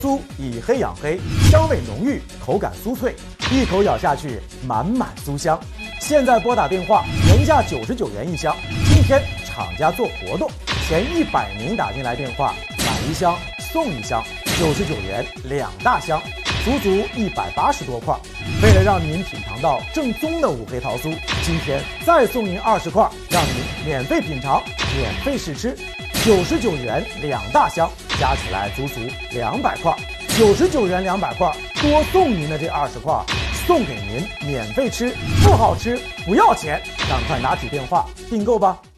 酥以黑养黑，香味浓郁，口感酥脆，一口咬下去满满酥香。现在拨打电话，原价99元一箱，今天厂家做活动，前100名打进来电话买一箱送一箱，99元2大箱，足足180多块。为了让您品尝到正宗的五黑桃酥，今天再送您20块，让您免费品尝，免费试吃。99元2大箱，加起来足足200块，99元200块，多送您的这20块，送给您免费吃，不好吃不要钱，赶快拿起电话订购吧。